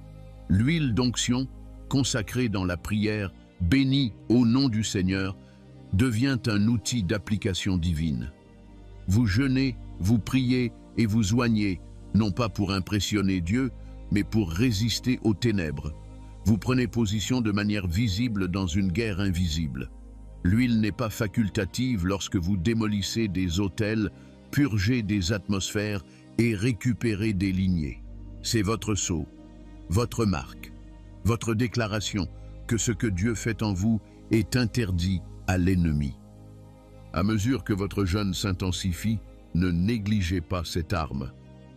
L'huile d'onction, consacrée dans la prière, bénie au nom du Seigneur, devient un outil d'application divine. Vous jeûnez, vous priez et vous oignez, non pas pour impressionner Dieu, mais pour résister aux ténèbres. Vous prenez position de manière visible dans une guerre invisible. L'huile n'est pas facultative lorsque vous démolissez des autels, purgez des atmosphères et récupérez des lignées. C'est votre sceau, votre marque, votre déclaration que ce que Dieu fait en vous est interdit à l'ennemi. À mesure que votre jeûne s'intensifie, ne négligez pas cette arme.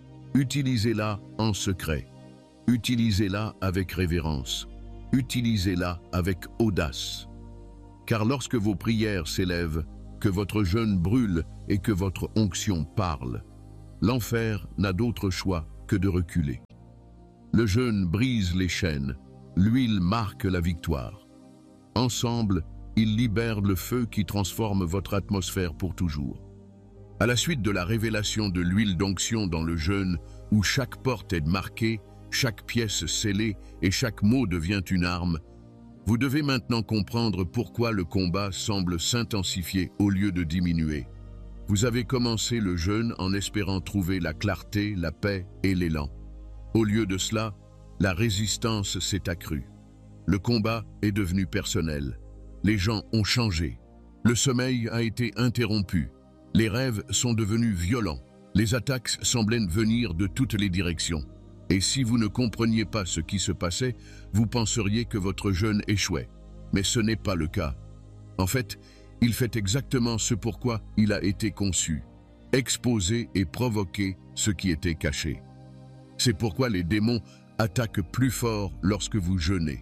Utilisez-la en secret. Utilisez-la avec révérence. Utilisez-la avec audace. Car lorsque vos prières s'élèvent, que votre jeûne brûle et que votre onction parle, l'enfer n'a d'autre choix que de reculer. Le jeûne brise les chaînes, l'huile marque la victoire. Ensemble, ils libèrent le feu qui transforme votre atmosphère pour toujours. À la suite de la révélation de l'huile d'onction dans le jeûne, où chaque porte est marquée, chaque pièce scellée et chaque mot devient une arme, vous devez maintenant comprendre pourquoi le combat semble s'intensifier au lieu de diminuer. Vous avez commencé le jeûne en espérant trouver la clarté, la paix et l'élan. Au lieu de cela, la résistance s'est accrue. Le combat est devenu personnel. Les gens ont changé. Le sommeil a été interrompu. Les rêves sont devenus violents. Les attaques semblaient venir de toutes les directions. Et si vous ne compreniez pas ce qui se passait, vous penseriez que votre jeûne échouait. Mais ce n'est pas le cas. En fait, il fait exactement ce pourquoi il a été conçu. Exposer et provoquer ce qui était caché. C'est pourquoi les démons attaquent plus fort lorsque vous jeûnez.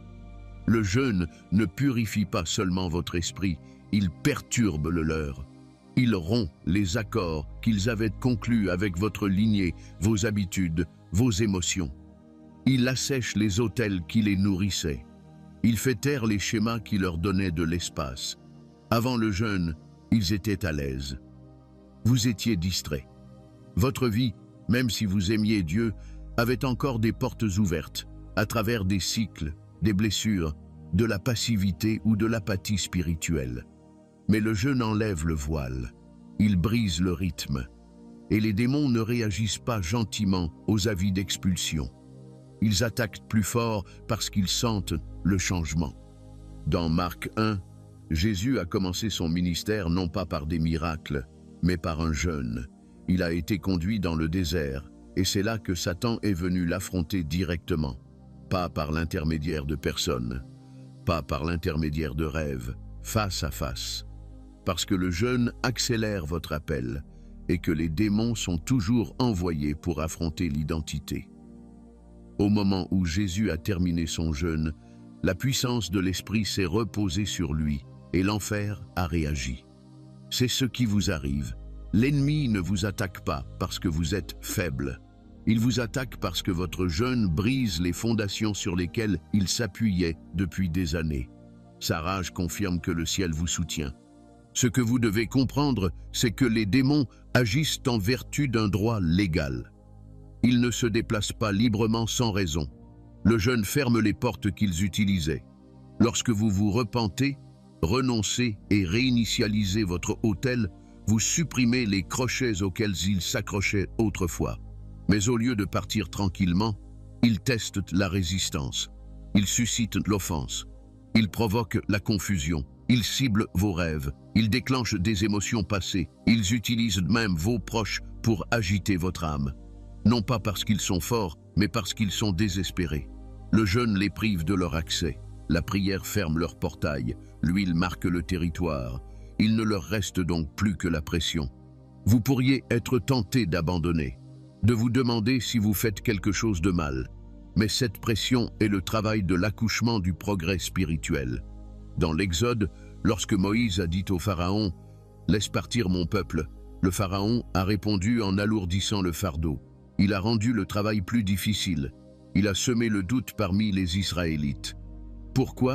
Le jeûne ne purifie pas seulement votre esprit, il perturbe le leur. Il rompt les accords qu'ils avaient conclus avec votre lignée, vos habitudes, vos émotions. Il assèche les autels qui les nourrissaient. Il fait taire les schémas qui leur donnaient de l'espace. Avant le jeûne, ils étaient à l'aise. Vous étiez distraits. Votre vie, même si vous aimiez Dieu, avait encore des portes ouvertes, à travers des cycles, des blessures, de la passivité ou de l'apathie spirituelle. Mais le jeûne enlève le voile, il brise le rythme, et les démons ne réagissent pas gentiment aux avis d'expulsion. Ils attaquent plus fort parce qu'ils sentent le changement. Dans Marc 1, Jésus a commencé son ministère non pas par des miracles, mais par un jeûne. Il a été conduit dans le désert, et c'est là que Satan est venu l'affronter directement, pas par l'intermédiaire de personnes, pas par l'intermédiaire de rêves, face à face. Parce que le jeûne accélère votre appel, et que les démons sont toujours envoyés pour affronter l'identité. Au moment où Jésus a terminé son jeûne, la puissance de l'Esprit s'est reposée sur lui, et l'enfer a réagi. C'est ce qui vous arrive. L'ennemi ne vous attaque pas parce que vous êtes faible. Il vous attaque parce que votre jeûne brise les fondations sur lesquelles il s'appuyait depuis des années. Sa rage confirme que le ciel vous soutient. Ce que vous devez comprendre, c'est que les démons agissent en vertu d'un droit légal. Ils ne se déplacent pas librement sans raison. Le jeûne ferme les portes qu'ils utilisaient. Lorsque vous vous repentez, renoncez et réinitialisez votre autel, vous supprimez les crochets auxquels ils s'accrochaient autrefois. Mais au lieu de partir tranquillement, ils testent la résistance. Ils suscitent l'offense. Ils provoquent la confusion. Ils ciblent vos rêves. Ils déclenchent des émotions passées. Ils utilisent même vos proches pour agiter votre âme. Non pas parce qu'ils sont forts, mais parce qu'ils sont désespérés. Le jeûne les prive de leur accès. La prière ferme leur portail. L'huile marque le territoire. Il ne leur reste donc plus que la pression. Vous pourriez être tenté d'abandonner, de vous demander si vous faites quelque chose de mal. Mais cette pression est le travail de l'accouchement du progrès spirituel. Dans l'Exode, lorsque Moïse a dit au Pharaon « Laisse partir mon peuple », le Pharaon a répondu en alourdissant le fardeau. Il a rendu le travail plus difficile. Il a semé le doute parmi les Israélites. Pourquoi ?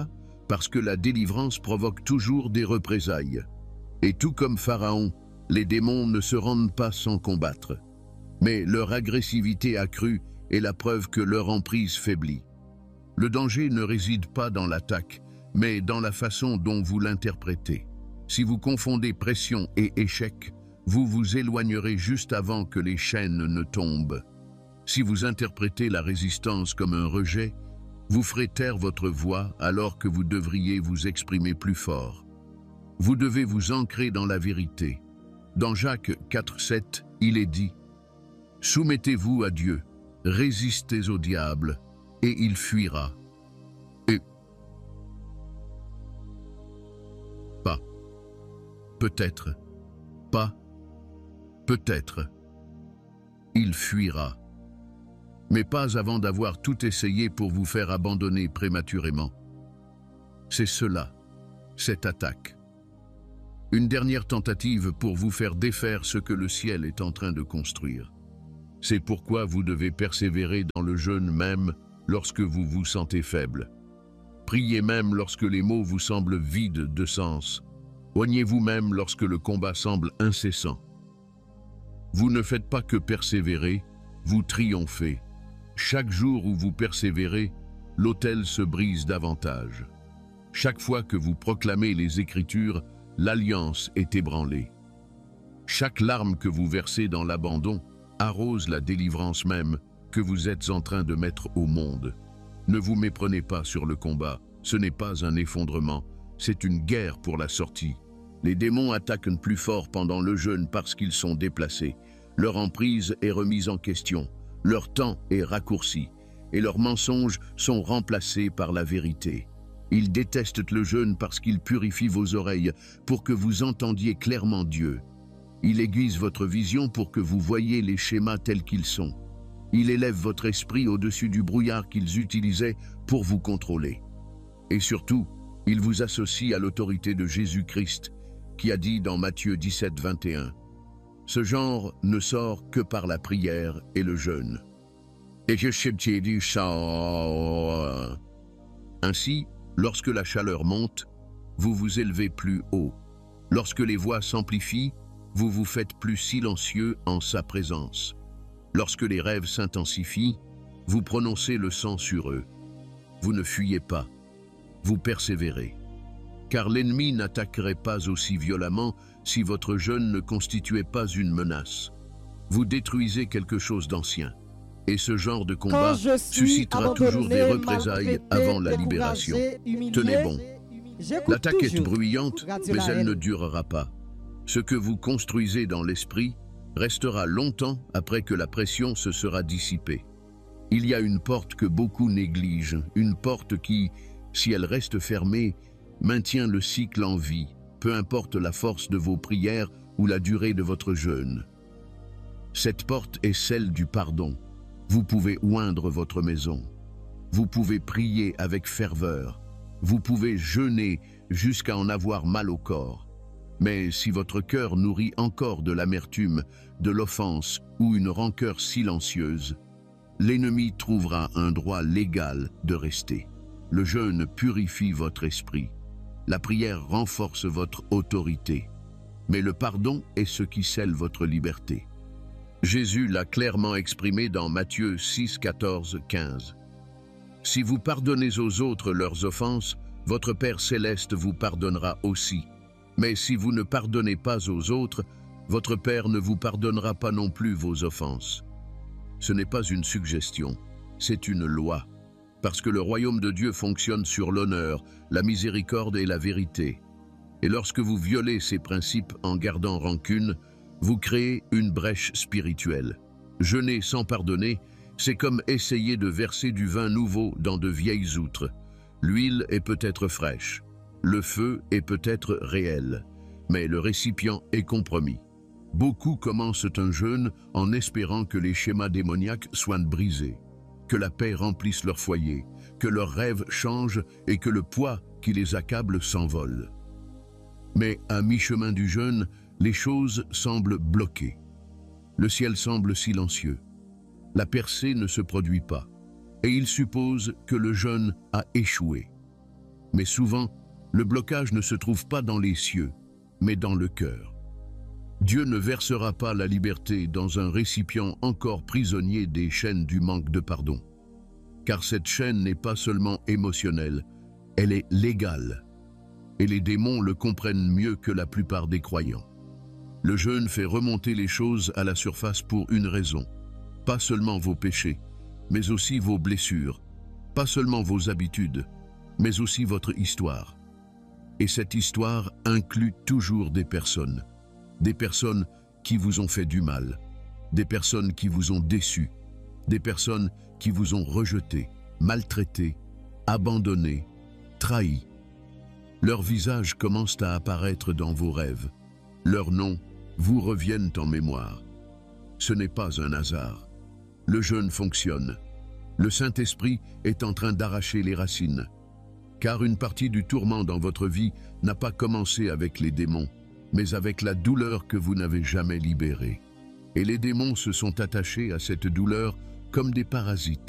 Parce que la délivrance provoque toujours des représailles. Et tout comme Pharaon, les démons ne se rendent pas sans combattre. Mais leur agressivité accrue est la preuve que leur emprise faiblit. Le danger ne réside pas dans l'attaque, mais dans la façon dont vous l'interprétez. Si vous confondez pression et échec, vous vous éloignerez juste avant que les chaînes ne tombent. Si vous interprétez la résistance comme un rejet, vous ferez taire votre voix alors que vous devriez vous exprimer plus fort. Vous devez vous ancrer dans la vérité. Dans Jacques 4,7, il est dit « Soumettez-vous à Dieu, résistez au diable, et il fuira. » Et pas, peut-être, pas, peut-être, il fuira. Mais pas avant d'avoir tout essayé pour vous faire abandonner prématurément. C'est cela. cette attaque. Une dernière tentative pour vous faire défaire ce que le ciel est en train de construire. C'est pourquoi vous devez persévérer dans le jeûne même lorsque vous vous sentez faible. Priez même lorsque les mots vous semblent vides de sens. Oignez-vous même lorsque le combat semble incessant. Vous ne faites pas que persévérer, vous triomphez. Chaque jour où vous persévérez, l'autel se brise davantage. Chaque fois que vous proclamez les Écritures, l'alliance est ébranlée. Chaque larme que vous versez dans l'abandon arrose la délivrance même que vous êtes en train de mettre au monde. Ne vous méprenez pas sur le combat, ce n'est pas un effondrement, c'est une guerre pour la sortie. Les démons attaquent plus fort pendant le jeûne parce qu'ils sont déplacés. Leur emprise est remise en question, leur temps est raccourci, et leurs mensonges sont remplacés par la vérité. Ils détestent le jeûne parce qu'il purifie vos oreilles pour que vous entendiez clairement Dieu. Il aiguise votre vision pour que vous voyiez les schémas tels qu'ils sont. Il élève votre esprit au-dessus du brouillard qu'ils utilisaient pour vous contrôler. Et surtout, il vous associe à l'autorité de Jésus-Christ, qui a dit dans Matthieu 17, 21, « Ce genre ne sort que par la prière et le jeûne. » Ainsi, lorsque la chaleur monte, vous vous élevez plus haut. Lorsque les voix s'amplifient, vous vous faites plus silencieux en sa présence. Lorsque les rêves s'intensifient, vous prononcez le sang sur eux. Vous ne fuyez pas, vous persévérez. Car l'ennemi n'attaquerait pas aussi violemment si votre jeûne ne constituait pas une menace. Vous détruisez quelque chose d'ancien. Et ce genre de combat suscitera toujours des représailles avant la libération. Tenez bon. L'attaque est bruyante, mais elle ne durera pas. Ce que vous construisez dans l'esprit restera longtemps après que la pression se sera dissipée. Il y a une porte que beaucoup négligent, une porte qui, si elle reste fermée, maintient le cycle en vie, peu importe la force de vos prières ou la durée de votre jeûne. Cette porte est celle du pardon. Vous pouvez oindre votre maison. Vous pouvez prier avec ferveur. Vous pouvez jeûner jusqu'à en avoir mal au corps. Mais si votre cœur nourrit encore de l'amertume, de l'offense ou une rancœur silencieuse, l'ennemi trouvera un droit légal de rester. Le jeûne purifie votre esprit. La prière renforce votre autorité. Mais le pardon est ce qui scelle votre liberté. Jésus l'a clairement exprimé dans Matthieu 6, 14, 15. « Si vous pardonnez aux autres leurs offenses, votre Père céleste vous pardonnera aussi. Mais si vous ne pardonnez pas aux autres, votre Père ne vous pardonnera pas non plus vos offenses. » Ce n'est pas une suggestion, c'est une loi. Parce que le royaume de Dieu fonctionne sur l'honneur, la miséricorde et la vérité. Et lorsque vous violez ces principes en gardant rancune, vous créez une brèche spirituelle. Jeûner sans pardonner, c'est comme essayer de verser du vin nouveau dans de vieilles outres. L'huile est peut-être fraîche, le feu est peut-être réel, mais le récipient est compromis. Beaucoup commencent un jeûne en espérant que les schémas démoniaques soient brisés, que la paix remplisse leur foyer, que leurs rêves changent et que le poids qui les accable s'envole. Mais à mi-chemin du jeûne, les choses semblent bloquées. Le ciel semble silencieux. La percée ne se produit pas. Et il suppose que le jeûne a échoué. Mais souvent, le blocage ne se trouve pas dans les cieux, mais dans le cœur. Dieu ne versera pas la liberté dans un récipient encore prisonnier des chaînes du manque de pardon. Car cette chaîne n'est pas seulement émotionnelle, elle est légale. Et les démons le comprennent mieux que la plupart des croyants. Le jeûne fait remonter les choses à la surface pour une raison. Pas seulement vos péchés, mais aussi vos blessures. Pas seulement vos habitudes, mais aussi votre histoire. Et cette histoire inclut toujours des personnes qui vous ont fait du mal, des personnes qui vous ont déçu, des personnes qui vous ont rejeté, maltraité, abandonné, trahi. Leurs visages commencent à apparaître dans vos rêves. Leurs noms vous reviennent en mémoire. Ce n'est pas un hasard. Le jeûne fonctionne. Le Saint-Esprit est en train d'arracher les racines. Car une partie du tourment dans votre vie n'a pas commencé avec les démons, mais avec la douleur que vous n'avez jamais libérée. Et les démons se sont attachés à cette douleur comme des parasites.